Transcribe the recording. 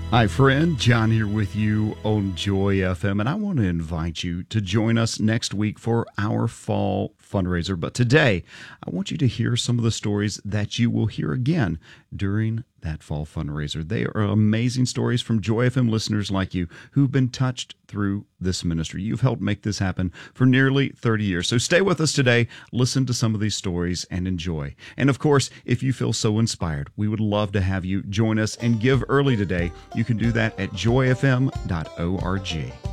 Hi, friend. John here with you on Joy FM, and I want to invite you to join us next week for our fall fundraiser. But today, I want you to hear some of the stories that you will hear again during that fall fundraiser. They are amazing stories from Joy FM listeners like you who've been touched through this ministry. You've helped make this happen for nearly 30 years. So stay with us today, listen to some of these stories, and enjoy. And of course, if you feel so inspired, we would love to have you join us and give early today. You can do that at joyfm.org.